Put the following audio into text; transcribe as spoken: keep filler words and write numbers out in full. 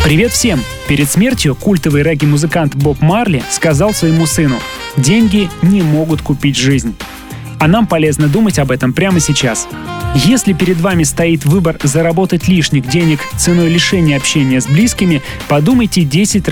Привет всем! Перед смертью культовый регги-музыкант Боб Марли сказал своему сыну: «Деньги не могут купить жизнь». А нам полезно думать об этом прямо сейчас. Если перед вами стоит выбор заработать лишних денег ценой лишения общения с близкими, подумайте десять раз.